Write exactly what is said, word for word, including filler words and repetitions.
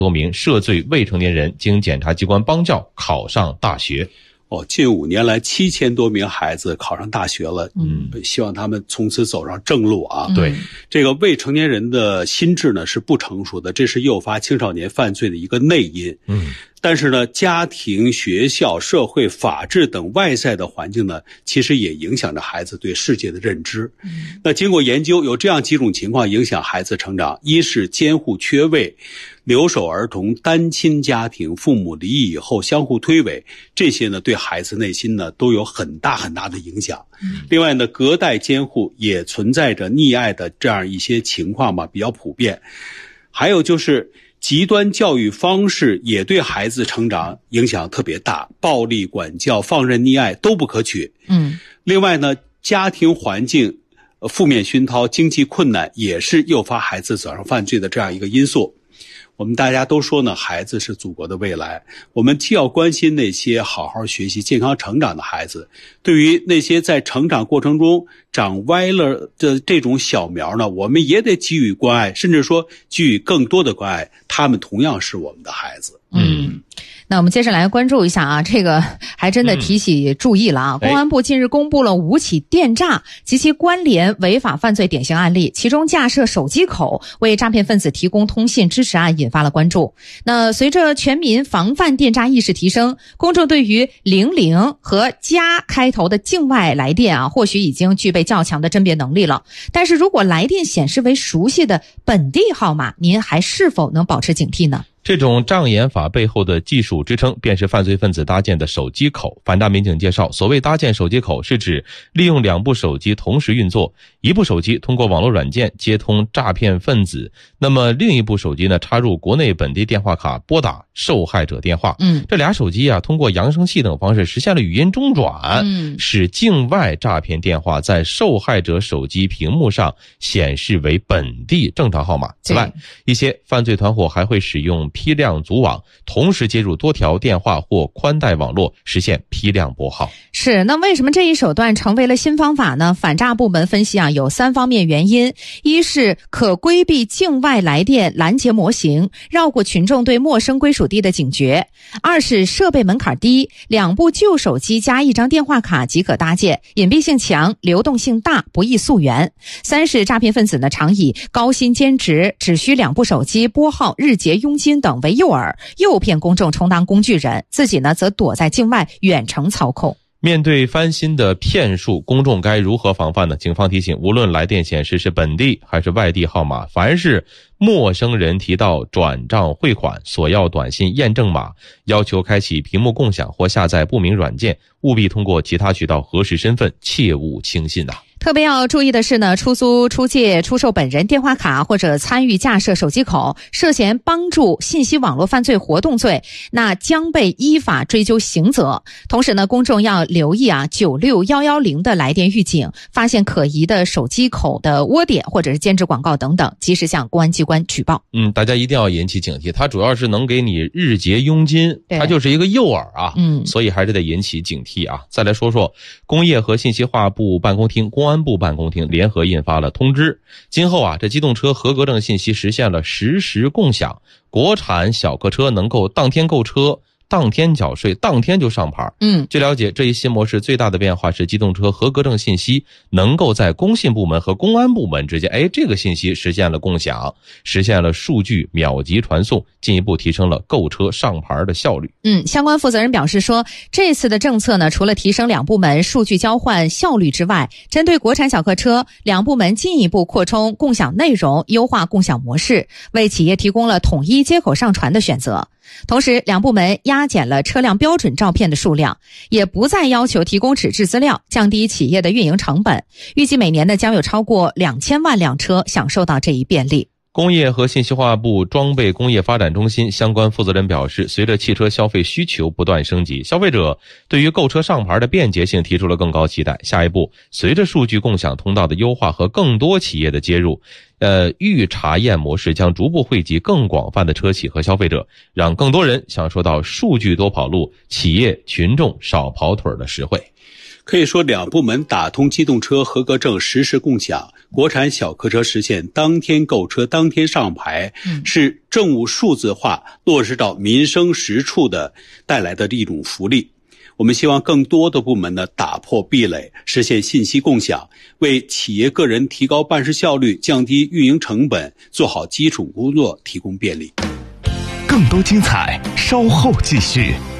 多名涉罪未成年人经检察机关帮教考上大学。 哦，近五年来七千多名孩子考上大学了， 嗯， 希望他们从此走上正路啊。 对， 这个未成年人的心智呢是不成熟的，这是诱发青少年犯罪的一个内因。 嗯， 但是呢，家庭、学校、社会、法治等外在的环境呢，其实也影响着孩子对世界的认知。嗯，那经过研究，有这样几种情况影响孩子成长：一是监护缺位、留守儿童、单亲家庭、父母离异以后相互推诿，这些呢对孩子内心呢都有很大很大的影响。嗯，另外呢，隔代监护也存在着溺爱的这样一些情况吧，比较普遍。还有就是极端教育方式也对孩子成长影响特别大，暴力管教、放任溺爱都不可取。 嗯， 另外呢，家庭环境负面熏陶、经济困难也是诱发孩子走上犯罪的这样一个因素。我们大家都说呢，孩子是祖国的未来，我们既要关心那些好好学习、健康成长的孩子，对于那些在成长过程中长歪了的这种小苗呢，我们也得给予关爱，甚至说给予更多的关爱，他们同样是我们的孩子。 嗯，那我们接着来关注一下啊，这个还真的提起注意了啊！嗯、公安部近日公布了五起电诈及其关联违法犯罪典型案例，其中架设手机口为诈骗分子提供通信支持案引发了关注。那随着全民防范电诈意识提升，公众对于零零和加开头的境外来电啊，或许已经具备较强的甄别能力了。但是如果来电显示为熟悉的本地号码，您还是否能保持警惕呢？ 这种障眼法背后的技术支撑便是犯罪分子搭建的手机口。反诈民警介绍，所谓搭建手机口是指利用两部手机同时运作，一部手机通过网络软件接通诈骗分子，那么另一部手机呢插入国内本地电话卡拨打受害者电话。 嗯， 这俩手机啊通过扬声器等方式实现了语音中转， 嗯， 使境外诈骗电话在受害者手机屏幕上显示为本地正常号码。此外，一些犯罪团伙还会使用批量组网，同时接入多条电话或宽带网络，实现批量拨号。 是，那为什么这一手段成为了新方法呢？反诈部门分析啊，有三方面原因：一是可规避境外来电拦截模型，绕过群众对陌生归属地的警觉；二是设备门槛低，两部旧手机加一张电话卡即可搭建，隐蔽性强，流动性大，不易溯源；三是诈骗分子呢常以高薪兼职、只需两部手机、拨号、日结佣金等为诱饵，诱骗公众充当工具人，自己呢则躲在境外远程操控。 面对翻新的骗术，公众该如何防范呢？警方提醒，无论来电显示是本地还是外地号码，凡是陌生人提到转账汇款、索要短信验证码、要求开启屏幕共享或下载不明软件，务必通过其他渠道核实身份，切勿轻信呐。 特别要注意的是呢，出租、出借、出售本人电话卡或者参与架设手机口，涉嫌帮助信息网络犯罪活动罪，那将被依法追究刑责。同时呢，公众要留意啊九六一一零的来电预警，发现可疑的手机口的窝点或者是兼职广告等等，及时向公安机关举报。 嗯，大家一定要引起警惕，它主要是能给你日结佣金，它就是一个诱饵啊。 嗯， 所以还是得引起警惕啊。再来说说工业和信息化部办公厅、公安公安部办公厅联合印发了通知，今后啊，这机动车合格证信息实现了实时共享，国产小客车能够当天购车、当天缴税、当天就上牌。 嗯， 据了解，这一新模式最大的变化是机动车合格证信息能够在工信部门和公安部门之间，哎，这个信息实现了共享，实现了数据秒级传送，进一步提升了购车上牌的效率。 嗯，相关负责人表示说，这次的政策呢，除了提升两部门数据交换效率之外，针对国产小客车，两部门进一步扩充共享内容，优化共享模式，为企业提供了统一接口上传的选择。同时，两部门压减了车辆标准照片的数量，也不再要求提供纸质资料，降低企业的运营成本。预计每年呢，将有超过两千万辆车享受到这一便利。 工业和信息化部装备工业发展中心相关负责人表示，随着汽车消费需求不断升级，消费者对于购车上牌的便捷性提出了更高期待。下一步，随着数据共享通道的优化和更多企业的接入，呃，预查验模式将逐步惠及更广泛的车企和消费者，让更多人享受到数据多跑路、企业群众少跑腿的实惠。 可以说，两部门打通机动车合格证实时共享，国产小客车实现当天购车、当天上牌，嗯、是政务数字化落实到民生实处的带来的一种福利。我们希望更多的部门呢打破壁垒，实现信息共享，为企业个人提高办事效率、降低运营成本、做好基础工作提供便利。 更多精彩，稍后继续。